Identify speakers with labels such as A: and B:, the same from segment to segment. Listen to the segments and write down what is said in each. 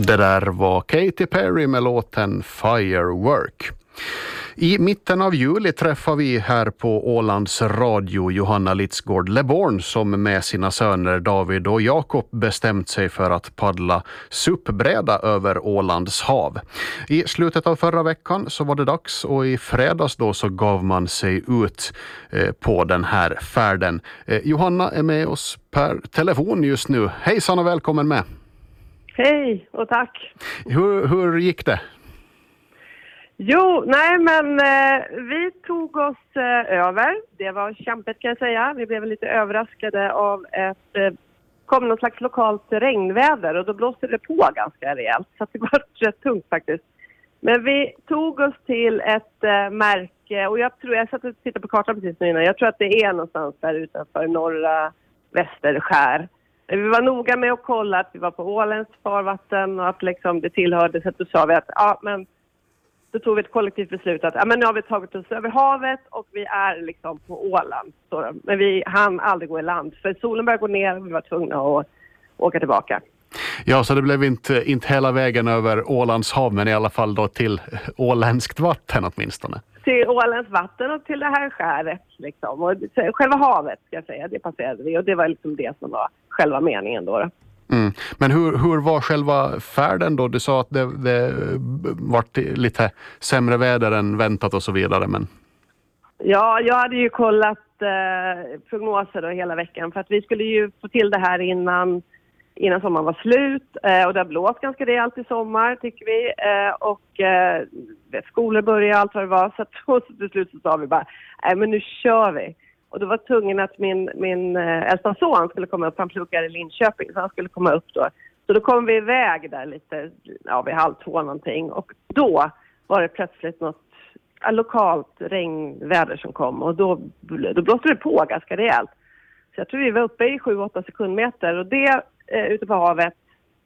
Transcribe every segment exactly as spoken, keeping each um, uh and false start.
A: Det där var Katy Perry med låten Firework. I mitten av juli träffar vi här på Ålands Radio Johanna Litzgård Leborn som med sina söner David och Jakob bestämt sig för att paddla suppbräda över Ålands hav. I slutet av förra veckan så var det dags och i fredags då så gav man sig ut eh, på den här färden. Eh, Johanna är med oss per telefon just nu. Hejsan och välkommen med.
B: Hej och tack.
A: Hur, hur gick det?
B: Jo, nej men eh, vi tog oss eh, över. Det var kämpigt kan jag säga. Vi blev lite överraskade av ett eh, kom någon slags lokalt regnväder och då blåste det på ganska rejält. Så det var rätt tungt faktiskt. Men vi tog oss till ett eh, märke och jag tror jag satt och tittade på kartan precis nu innan. Jag tror att det är någonstans där utanför norra Västerskär. Vi var noga med att kolla att vi var på Ålands farvatten och att liksom det tillhörde, så att då sa vi att ja, men då tog vi ett kollektivt beslut att ja, men nu har vi tagit oss över havet och vi är liksom på Åland. Så, men vi hann aldrig gå i land för solen började gå ner och vi var tvungna att åka tillbaka.
A: Ja, så det blev inte, inte hela vägen över Ålands hav men i alla fall då till åländskt vatten åtminstone. Till
B: Ålands vatten och till det här skäret liksom. Och själva havet ska jag säga, det passerade vi och det var liksom det som var själva meningen då. då.
A: Mm. Men hur, hur var själva färden då? Du sa att det, det var lite sämre väder än väntat och så vidare. Men...
B: Ja, jag hade ju kollat eh, prognoser då hela veckan för att vi skulle ju få till det här innan, innan sommaren var slut. Eh, och det har blåst ganska rejält i sommar tycker vi. Eh, och eh, skolor började allt vad det var. Så att så till slut så sa vi bara, nej men nu kör vi. Och då var tvungen att min, min äldsta son skulle komma upp. Han pluggar i Linköping så han skulle komma upp då. Så då kom vi iväg där lite, ja vid halv två någonting. Och då var det plötsligt något ja, lokalt regnväder som kom. Och då, då blåste det på ganska rejält. Så jag tror vi var uppe i sju åtta sekundmeter. Och det eh, ute på havet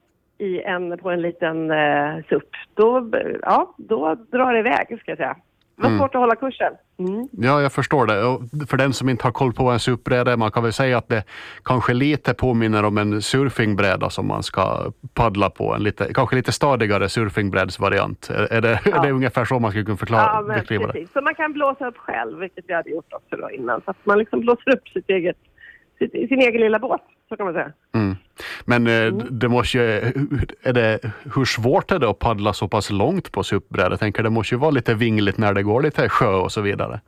B: i en, på en liten eh, supp. Då, ja, då drar det iväg ska jag säga. Det var svårt mm. att hålla kursen. Mm.
A: Ja, jag förstår det. Och för den som inte har koll på vad en suppbräda, man kan väl säga att det kanske lite påminner om en surfingbräda som man ska paddla på. En lite, kanske lite stadigare surfingbrädsvariant. Är, är, det, ja. är det ungefär så man skulle kunna förklara
B: ja, men precis. Det? Så man kan blåsa upp själv, vilket vi hade gjort också då innan. Så att man liksom blåser upp sitt eget, sitt, sin egen lilla båt, så kan man säga.
A: Mm. Men mm. det måste ju, är det, hur svårt är det att paddla så pass långt på suppbräda? Jag tänker det måste ju vara lite vingligt när det går lite sjö och så vidare.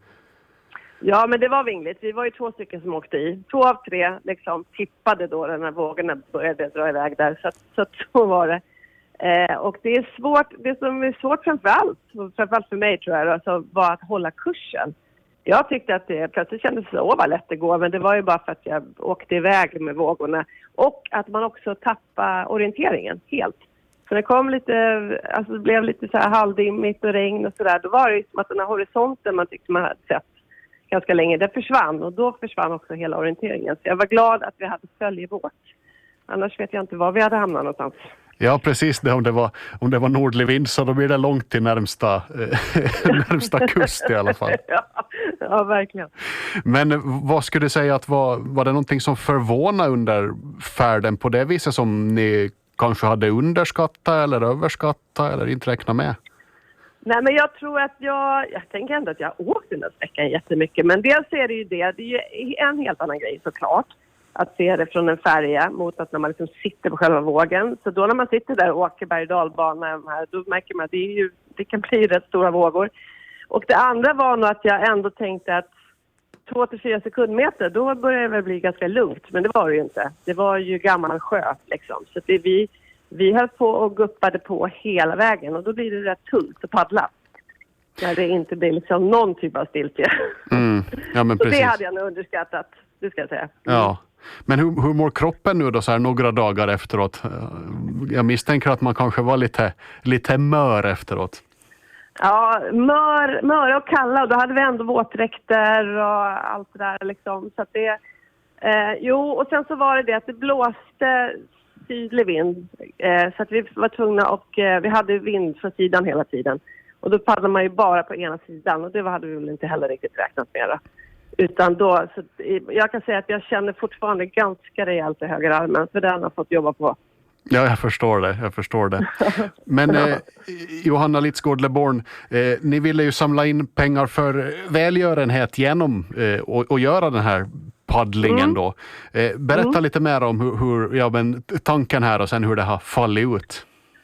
B: Ja, men det var vingligt. Vi var ju två stycken som åkte i. Två av tre liksom tippade då när vågorna började dra iväg där. Så, att, så, att så var det. Eh, och det är svårt, det som är svårt framförallt, framförallt för mig tror jag, alltså, var att hålla kursen. Jag tyckte att det plötsligt kändes så vad lätt det går, men det var ju bara för att jag åkte iväg med vågorna. Och att man också tappade orienteringen helt. Så det kom lite, alltså det blev lite så här halvdimmigt och regn och sådär. Då var det ju som att den här horisonten man tyckte man hade sett ganska länge, det försvann. Och då försvann också hela orienteringen. Så jag var glad att vi hade följebåt. Annars vet jag inte var vi hade hamnat någonstans.
A: Ja, precis det. Om det var, om det var nordlig vind så då blir det långt till närmsta, eh, närmsta kust i alla fall.
B: ja, ja, verkligen.
A: Men vad skulle du säga att var, var det någonting som förvånade under färden på det viset som ni kanske hade underskattat eller överskattat eller inte räknat med?
B: Nej, men jag tror att jag, jag tänker ändå att jag har åkt den där sträckan jättemycket. Men dels är det ju det, det är ju en helt annan grej såklart. Att se det från en färja mot att när man liksom sitter på själva vågen. Så då när man sitter där och åker berg- och dalbana här, då märker man att det, är ju, det kan bli rätt stora vågor. Och det andra var nog att jag ändå tänkte att två till fyra sekundmeter, då började det väl bli ganska lugnt. Men det var det ju inte. Det var ju gammal sjö liksom. Så det, vi, vi höll på och guppade på hela vägen och då blir det rätt tungt att paddla. När det inte blir liksom någon typ av stiltje.
A: Mm. Ja, men precis.
B: Så det hade jag nog underskattat, det ska jag säga. Mm.
A: Ja. Men hur, hur mår kroppen nu då så här några dagar efteråt? Jag misstänker att man kanske var lite, lite mör efteråt.
B: Ja, mör, mör och kalla och då hade vi ändå våtdräkter och allt det där liksom. Så att det, eh, jo, och sen så var det det att det blåste sydlig vind. Eh, så att vi var tvungna och eh, vi hade vind från sidan hela tiden. Och då paddlade man ju bara på ena sidan och det hade vi väl inte heller riktigt räknat med då. Utan då, så jag kan säga att jag känner fortfarande ganska rejält i höger armen för den har fått jobba på.
A: Ja, jag förstår det. Jag förstår det. Men eh, Johanna Litzgård Leborn, eh, ni ville ju samla in pengar för välgörenhet genom eh, och, och göra den här paddlingen mm. då. Eh, berätta mm. lite mer om hur, hur ja, men, tanken här och sen hur det har fallit ut.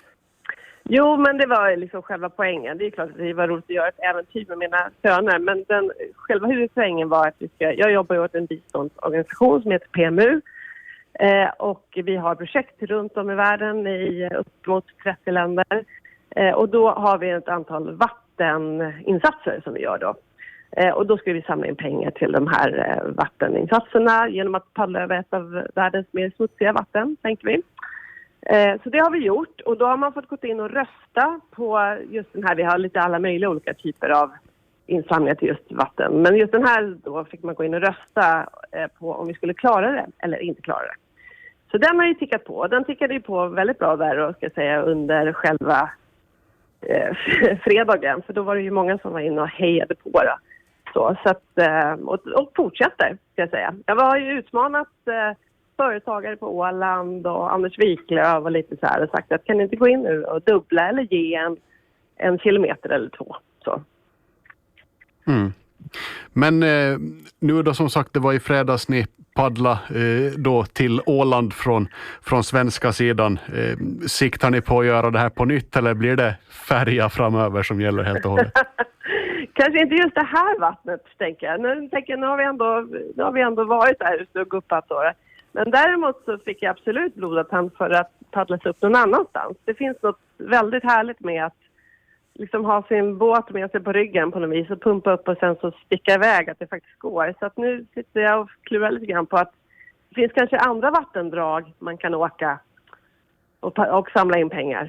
B: Jo, men det var liksom själva poängen. Det är klart att det var roligt att göra ett äventyr med mina söner. Men den, själva huvudpoängen var att vi ska, jag jobbar åt en biståndsorganisation som heter P M U. Eh, och vi har projekt runt om i världen i upp mot trettio länder. Eh, och då har vi ett antal vatteninsatser som vi gör då. Eh, och då ska vi samla in pengar till de här eh, vatteninsatserna genom att paddla över ett av världens mer smutsiga vatten, tänker vi. Eh, så det har vi gjort, och då har man fått gå in och rösta på just den här. Vi har lite alla möjliga olika typer av insamlingar till just vatten. Men just den här då fick man gå in och rösta eh, på om vi skulle klara det eller inte klara det. Så den har ju tickat på. Den tickade ju på väldigt bra där, ska jag säga, under själva eh, fredagen. För då var det ju många som var inne och hejade på det. Så, så att, eh, och, och fortsätter, ska jag säga. Jag har ju utmanat eh, företagare på Åland och Anders Wiklöf och lite så här och sagt att kan ni inte gå in nu och dubbla eller ge en, en kilometer eller två. Så.
A: Mm. Men eh, nu då, som sagt, det var i fredags ni paddla eh, då till Åland från, från svenska sidan. Eh, siktar ni på att göra det här på nytt eller blir det färja framöver som gäller helt och hållet?
B: Kanske inte just det här vattnet, tänker jag. Nu, tänker jag, nu, har, vi ändå, nu har vi ändå varit där ute och guppat så. Men däremot så fick jag absolut blodad för att paddlas upp någon annanstans. Det finns något väldigt härligt med att liksom ha sin båt med sig på ryggen på något vis och pumpa upp och sen så sticka iväg, att det faktiskt går. Så att nu sitter jag och klurar lite grann på att det finns kanske andra vattendrag man kan åka och, och samla in pengar.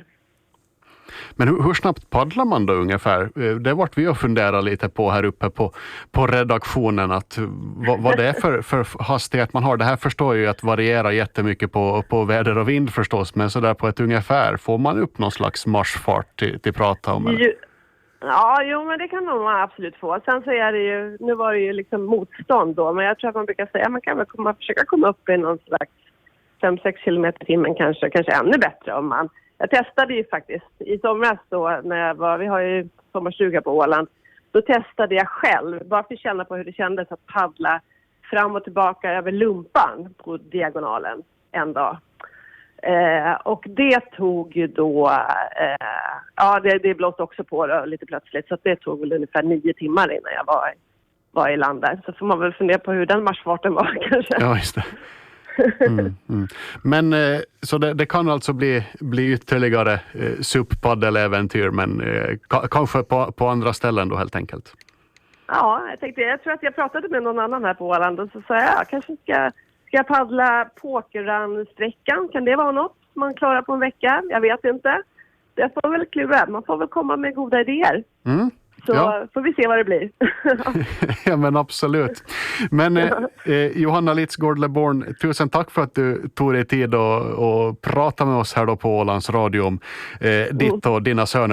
A: Men hur, hur snabbt paddlar man då ungefär? Det har varit vi och funderat lite på här uppe på, på redaktionen, att vad, vad det är för, för hastighet man har. Det här förstår jag ju att variera jättemycket på, på väder och vind förstås, men så där på ett ungefär, får man upp någon slags marschfart till, till prata om? Eller?
B: Ja, jo, men det kan man absolut få. Sen så är det ju, nu var det ju liksom motstånd då, men jag tror att man brukar säga att man kan väl komma, försöka komma upp i någon slags fem sex kilometer i timmen, kanske, kanske ännu bättre om man. Jag testade ju faktiskt i somras då, när jag var, vi har ju sommarstuga på Åland, då testade jag själv, bara för att känna på hur det kändes att paddla fram och tillbaka över lumpan på diagonalen en dag. Eh, och det tog ju då, eh, ja det, det blåste också på då, lite plötsligt, så att det tog väl ungefär nio timmar innan jag var, var i land där. Så får man väl fundera på hur den marschfarten var kanske.
A: Ja, just det. Mm, mm. Men eh, så det, det kan alltså bli, bli ytterligare eh, SUP-paddeläventyr, men eh, ka, kanske på, på andra ställen då helt enkelt.
B: Ja, jag tänkte, jag tror att jag pratade med någon annan här på Åland och så sa jag, jag kanske ska, ska jag paddla Påkeran-sträckan, kan det vara något man klarar på en vecka? Jag vet inte. Det får väl klura, man får väl komma med goda idéer. Mm. Så ja. Får vi se vad det blir.
A: Ja, men absolut. Men eh, eh, Johanna Litzgård Leborn, tusen tack för att du tog dig tid och, och prata med oss här då på Ålands Radio om eh, ditt och dina söner.